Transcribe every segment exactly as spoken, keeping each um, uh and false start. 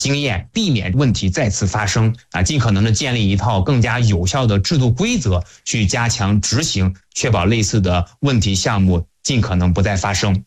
经验，避免问题再次发生啊，尽可能的建立一套更加有效的制度规则，去加强执行，确保类似的问题项目尽可能不再发生。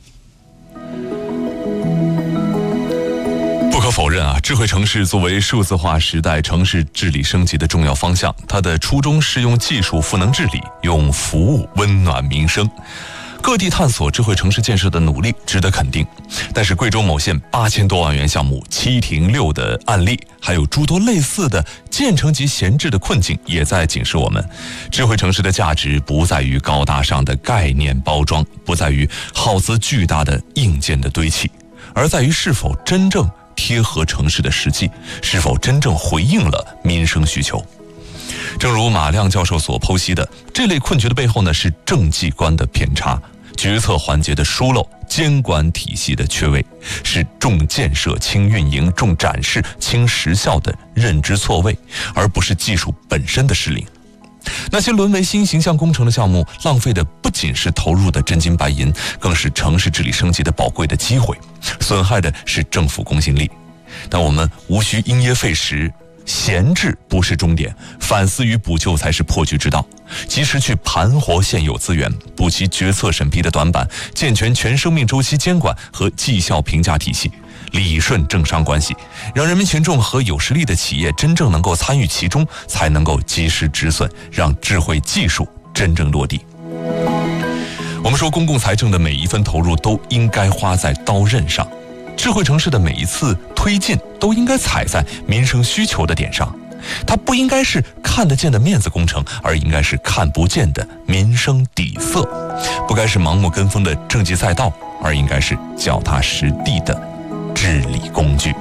不可否认啊，智慧城市作为数字化时代城市治理升级的重要方向，它的初衷是用技术赋能治理，用服务温暖民生。各地探索智慧城市建设的努力值得肯定，但是贵州某县八千多万元项目七停六的案例，还有诸多类似的建成及闲置的困境，也在警示我们：智慧城市的价值不在于高大上的概念包装，不在于耗资巨大的硬件的堆砌，而在于是否真正贴合城市的实际，是否真正回应了民生需求。正如马亮教授所剖析的，这类困局的背后呢，是政绩观的偏差，决策环节的疏漏，监管体系的缺位，是重建设轻运营、重展示轻实效的认知错位，而不是技术本身的失灵。那些沦为新形象工程的项目，浪费的不仅是投入的真金白银，更是城市治理升级的宝贵的机会，损害的是政府公信力。但我们无需因噎废食，闲置不是终点，反思与补救才是破局之道。及时去盘活现有资源，补齐决策审批的短板，健全全生命周期监管和绩效评价体系，理顺政商关系，让人民群众和有实力的企业真正能够参与其中，才能够及时止损，让智慧技术真正落地。我们说，公共财政的每一分投入都应该花在刀刃上，智慧城市的每一次推进都应该踩在民生需求的点上，它不应该是看得见的面子工程，而应该是看不见的民生底色；不该是盲目跟风的政绩赛道，而应该是脚踏实地的治理工具。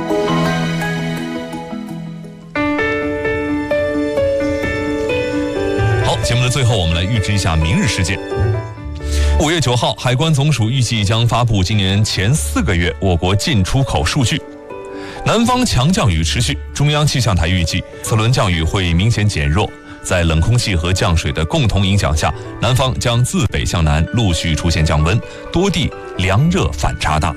好，节目的最后，我们来预知一下明日事件。五月九号，海关总署预计将发布今年前四个月我国进出口数据。南方强降雨持续，中央气象台预计此轮降雨会明显减弱，在冷空气和降水的共同影响下，南方将自北向南陆续出现降温，多地凉热反差大。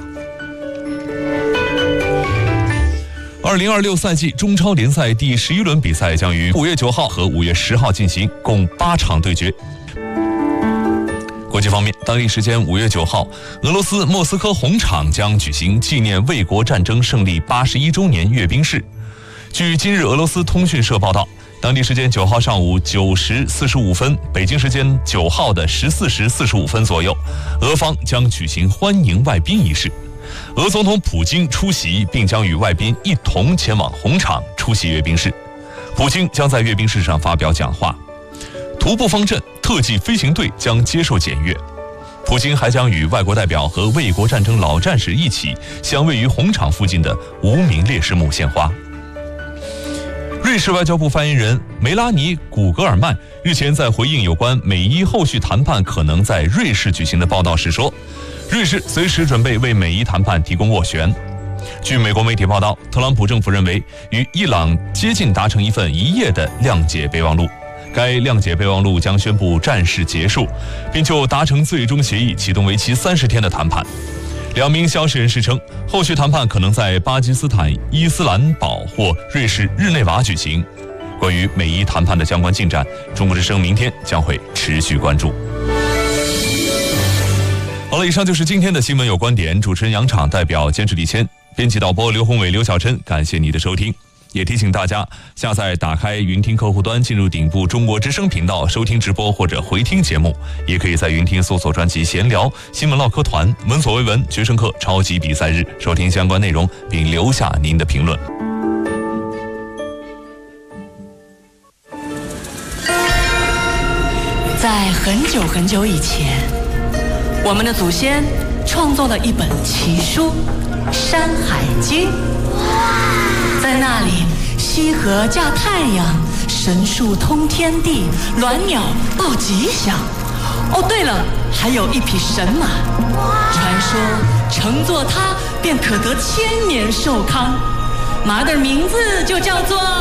二零二六赛季中超联赛第十一轮比赛将于五月九号和五月十号进行，共八场对决。国际方面，当地时间五月九号，俄罗斯莫斯科红场将举行纪念卫国战争胜利八十一周年阅兵式。据今日俄罗斯通讯社报道，当地时间九号上午九时四十五分，北京时间九号的十四时四十五分左右，俄方将举行欢迎外宾仪式。俄总统普京出席，并将与外宾一同前往红场出席阅兵式。普京将在阅兵式上发表讲话。徒步方阵特技飞行队将接受检阅。普京还将与外国代表和卫国战争老战士一起向位于红场附近的无名烈士墓献花。瑞士外交部发言人梅拉尼·古格尔曼日前在回应有关美伊后续谈判可能在瑞士举行的报道时说，瑞士随时准备为美伊谈判提供斡旋。据美国媒体报道，特朗普政府认为与伊朗接近达成一份一页的谅解备忘录，该谅解备忘录将宣布战事结束，并就达成最终协议启动为期三十天的谈判。两名消息人士称，后续谈判可能在巴基斯坦伊斯兰堡或瑞士日内瓦举行。关于美伊谈判的相关进展，中国之声明天将会持续关注。好了，以上就是今天的新闻有观点，主持人杨昶，代表监制李谦，编辑导播刘宏伟、刘小琛，感谢你的收听。也提醒大家，下载打开云听客户端，进入顶部中国之声频道收听直播或者回听节目，也可以在云听搜索专辑闲聊、新闻唠嗑团、闻所未闻、决胜课、超级比赛日，收听相关内容并留下您的评论。 在很久很久以前，我们的祖先创作了一本奇书《山海经》。在那里，羲和驾太阳，神树通天地，鸾鸟报吉祥。哦，对了，还有一匹神马，传说乘坐它便可得千年寿康。马的名字就叫做